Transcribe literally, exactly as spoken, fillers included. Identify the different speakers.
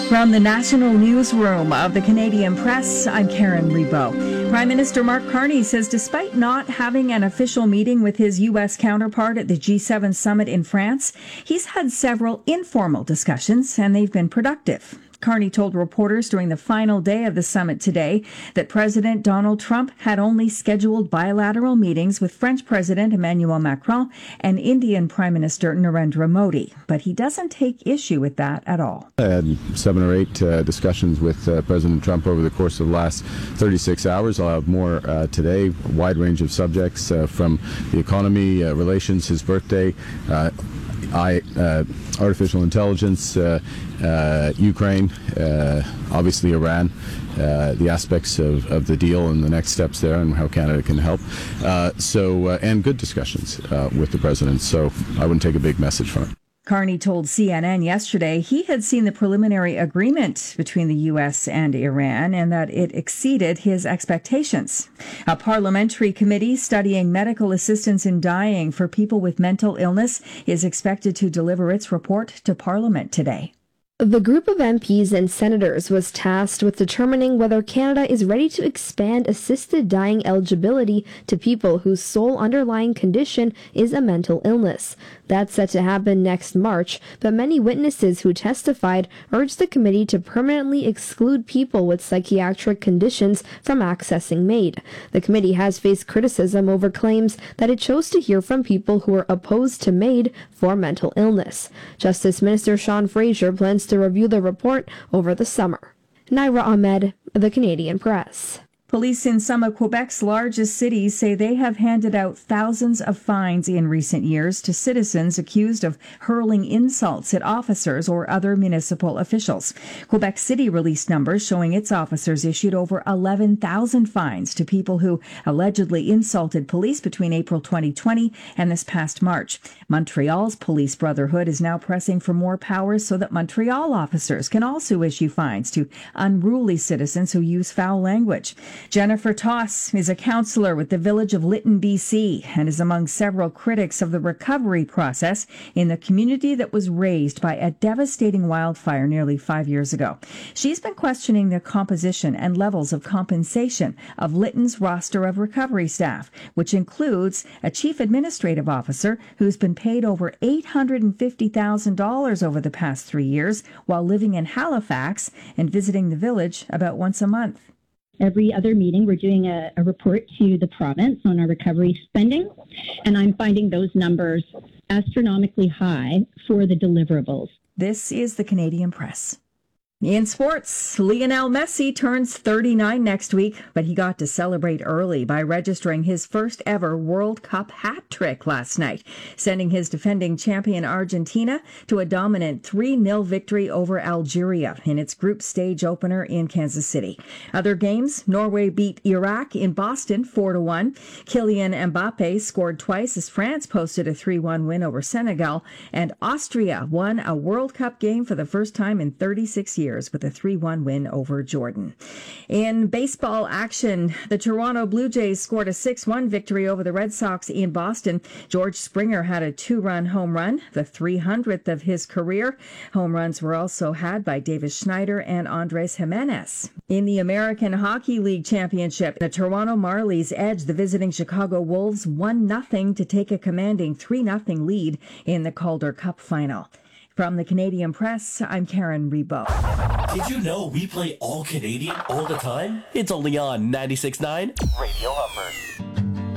Speaker 1: From the National Newsroom of the Canadian Press, I'm Karen Rebo. Prime Minister Mark Carney says despite not having an official meeting with his U S counterpart at the G seven summit in France, he's had several informal discussions and they've been productive. Carney told reporters during the final day of the summit today that President Donald Trump had only scheduled bilateral meetings with French President Emmanuel Macron and Indian Prime Minister Narendra Modi, but he doesn't take issue with that at all.
Speaker 2: I had seven or eight uh, discussions with uh, President Trump over the course of the last thirty-six hours. I'll have more uh, today, a wide range of subjects uh, from the economy, uh, relations, his birthday, uh, I, uh, artificial intelligence, uh, uh, Ukraine, uh, obviously Iran, uh, the aspects of, of the deal and the next steps there and how Canada can help. Uh, so, uh, and good discussions uh, with the president. So I wouldn't take a big message from it.
Speaker 1: Carney told C N N yesterday he had seen the preliminary agreement between the U S and Iran and that it exceeded his expectations. A parliamentary committee studying medical assistance in dying for people with mental illness is expected to deliver its report to Parliament today.
Speaker 3: The group of M Ps and senators was tasked with determining whether Canada is ready to expand assisted dying eligibility to people whose sole underlying condition is a mental illness. That's set to happen next March, but many witnesses who testified urged the committee to permanently exclude people with psychiatric conditions from accessing MAID. The committee has faced criticism over claims that it chose to hear from people who are opposed to MAID for mental illness. Justice Minister Sean Fraser plans to review the report over the summer. Naira Ahmed, The Canadian Press.
Speaker 1: Police in some of Quebec's largest cities say they have handed out thousands of fines in recent years to citizens accused of hurling insults at officers or other municipal officials. Quebec City released numbers showing its officers issued over eleven thousand fines to people who allegedly insulted police between April twenty twenty and this past March. Montreal's Police Brotherhood is now pressing for more powers so that Montreal officers can also issue fines to unruly citizens who use foul language. Jennifer Toss is a councillor with the village of Lytton, B C, and is among several critics of the recovery process in the community that was razed by a devastating wildfire nearly five years ago. She's been questioning the composition and levels of compensation of Lytton's roster of recovery staff, which includes a chief administrative officer who's been paid over eight hundred fifty thousand dollars over the past three years while living in Halifax and visiting the village about once a month.
Speaker 4: Every other meeting, we're doing a, a report to the province on our recovery spending, and I'm finding those numbers astronomically high for the deliverables.
Speaker 1: This is the Canadian Press. In sports, Lionel Messi turns thirty-nine next week, but he got to celebrate early by registering his first ever World Cup hat trick last night, sending his defending champion Argentina to a dominant three nil victory over Algeria in its group stage opener in Kansas City. Other games, Norway beat Iraq in Boston four to one. Kylian Mbappe scored twice as France posted a three one win over Senegal, and Austria won a World Cup game for the first time in thirty-six years. With a three one win over Jordan. In baseball action, the Toronto Blue Jays scored a six one victory over the Red Sox in Boston. George Springer had a two-run home run, the three hundredth of his career. Home runs were also had by Davis Schneider and Andres Jimenez. In the American Hockey League Championship, the Toronto Marlies edged the visiting Chicago Wolves one nothing to take a commanding three nothing lead in the Calder Cup final. From the Canadian Press, I'm Karen Rebo.
Speaker 5: Did you know we play all Canadian all the time? It's only on ninety-six point nine Radio Humber.